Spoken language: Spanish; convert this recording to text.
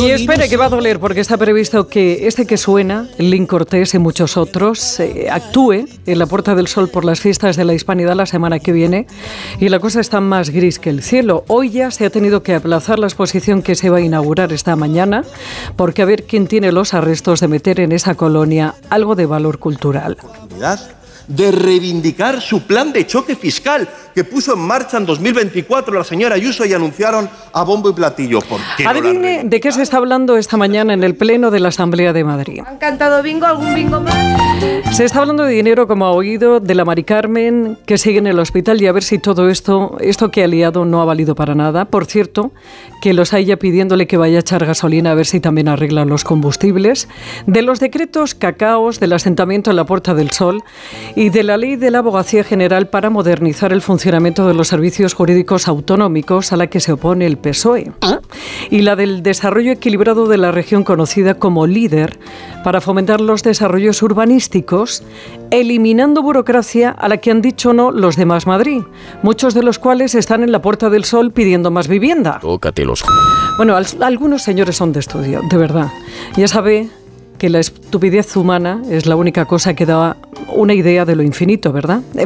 Y espere, que va a doler, porque está previsto que que suena, Lin Cortés y muchos otros, actúe en la Puerta del Sol por las fiestas de la Hispanidad la semana que viene, y la cosa está más gris que el cielo. Hoy ya se ha tenido que aplazar la exposición que se va a inaugurar esta mañana, porque a ver quién tiene los arrestos de meter en esa colonia algo de valor cultural. De reivindicar su plan de choque fiscal que puso en marcha en 2024 la señora Ayuso y anunciaron a bombo y platillo. ¿Por qué Adivine de qué se está hablando esta mañana en el Pleno de la Asamblea de Madrid. ¿Han cantado bingo? ¿Algún bingo más? Se está hablando de dinero, como ha oído, de la Mari Carmen, que sigue en el hospital, y a ver si todo esto que ha liado no ha valido para nada. Por cierto, que los hay ya pidiéndole que vaya a echar gasolina a ver si también arreglan los combustibles. De los decretos cacaos del asentamiento en la Puerta del Sol y de la ley de la Abogacía General para modernizar el funcionamiento de los servicios jurídicos autonómicos, a la que se opone el PSOE. Y la del desarrollo equilibrado de la región, conocida como LEADER, para fomentar los desarrollos urbanísticos, eliminando burocracia a la que han dicho no los de Más Madrid, muchos de los cuales están en la Puerta del Sol pidiendo más vivienda. Tócatelos. Bueno, algunos señores son de estudio, de verdad. Ya sabe que la estupidez humana es la única cosa que da una idea de lo infinito, ¿verdad?